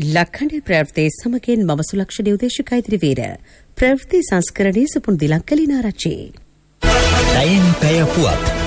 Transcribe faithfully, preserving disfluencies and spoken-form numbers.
ලක්ෂණ ප්‍රවෘත්ති සමගින් මම සුලක්ෂණ උදේශිකා ඉදිරිවීර ප්‍රවෘත්ති සංස්කරණයේ සුපුන් දිලක් කලිනාරච්චි. ඩයන් පැය පුවත්